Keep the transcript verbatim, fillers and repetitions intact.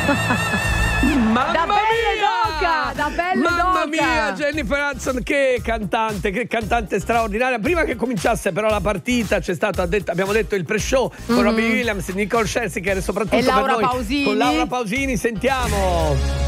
Mamma da mia! pelle d'oca, da pelle Mamma d'oca. mia, Jennifer Hudson, che cantante, che cantante straordinaria. Prima che cominciasse però la partita c'è stato, abbiamo detto, il pre-show con Mm-hmm. Robbie Williams, Nicole Scherzinger e soprattutto E Laura per noi Pausini. con Laura Pausini. Sentiamo.